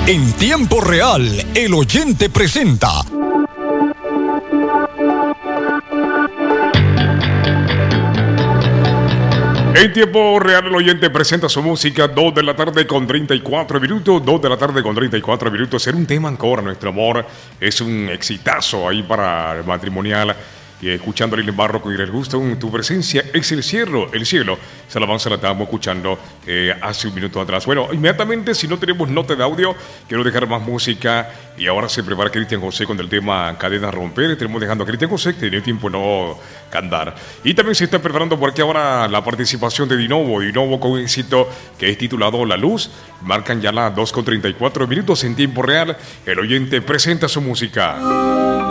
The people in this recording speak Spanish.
En tiempo real, el oyente presenta. En tiempo real, el oyente presenta su música, 2 de la tarde con 34 minutos, 2 de la tarde con 34 minutos. Era un tema encore, nuestro amor, es un exitazo ahí para el matrimonial. Y escuchando a Lili Barroco y les gusta tu presencia, es el cielo. Esa alabanza la estábamos escuchando hace un minuto atrás. Bueno, inmediatamente, si no tenemos nota de audio, quiero dejar más música. Y ahora se prepara Cristian José con el tema Cadena Romper. Tenemos dejando a Cristian José, que tenía tiempo de no cantar. Y también se está preparando por aquí ahora la participación de Dinovo con un éxito que es titulado La Luz. Marcan ya las 2:34 minutos en tiempo real. El oyente presenta su música.